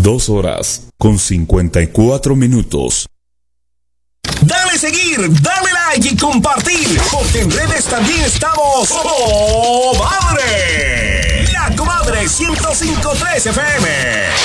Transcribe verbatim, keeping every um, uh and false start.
Dos horas con cincuenta y cuatro minutos. Dale seguir, dale like y compartir, porque en redes también estamos. ¡Oh, madre! La Comadre ciento cinco punto tres F M.